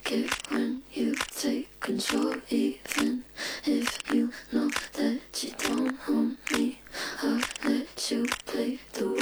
like it when you take control, even if you know that you don't own me. I'll let you play the